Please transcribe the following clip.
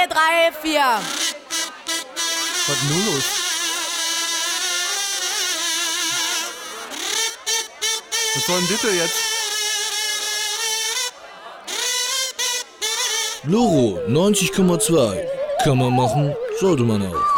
3, 4. Was ist nun los? Was soll denn das jetzt? Loro 90,2. Kann man machen, sollte man auch.